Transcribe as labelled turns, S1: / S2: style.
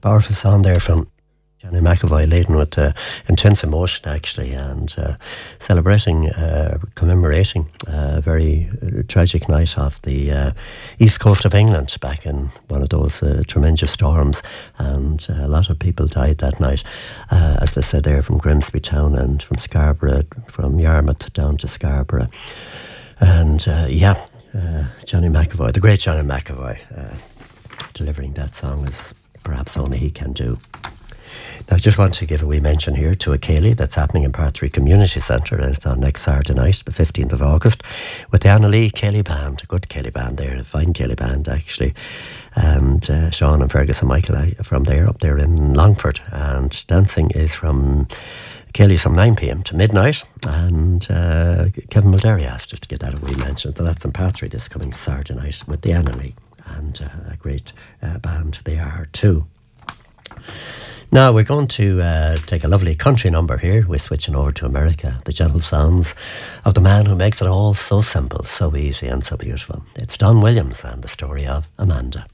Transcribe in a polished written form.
S1: Powerful song there from Johnny McAvoy, laden with intense emotion, actually, and celebrating, commemorating a very tragic night off the east coast of England back in one of those tremendous storms, and a lot of people died that night. As I said there, from Grimsby Town and from Scarborough, from Yarmouth down to Scarborough. And Johnny McAvoy, the great Johnny McAvoy, delivering that song as perhaps only he can do. Now, I just want to give a wee mention here to a Céilí that's happening in Part 3 Community Centre, and it's on next Saturday night, the 15th of August, with the Anna Lee Céilí Band, a good Céilí Band there, a fine Céilí Band actually, and Sean and Fergus and Michael from there, up there in Longford, and dancing is from Céilí's from 9pm to midnight, and Kevin Mulderry asked us to get that a wee mention, so that's in Part 3 this coming Saturday night with the Anna Lee, and a great band they are too. Now we're going to take a lovely country number here. We're switching over to America. The gentle sounds of the man who makes it all so simple, so easy and so beautiful. It's Don Williams and the story of Amanda.